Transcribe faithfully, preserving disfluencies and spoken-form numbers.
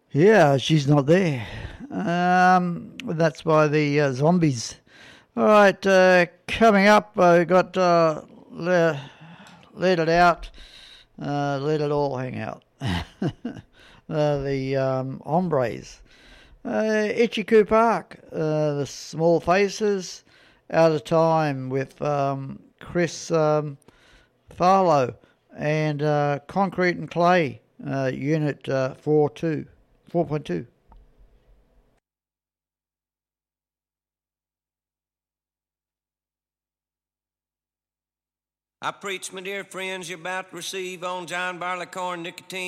Yeah, she's not there. Um, that's by the uh, Zombies. All right, uh, coming up, uh, we've got uh, le- Let It Out, uh, Let It All Hang Out. uh, the um, Hombres. Uh, Ichiku Park, uh, The Small Faces, Out of Time with um, Chris um, Farlow, and uh, Concrete and Clay, uh, Unit uh, four two, four point two. I preach, my dear friends, you're about to receive on John Barleycorn nicotine.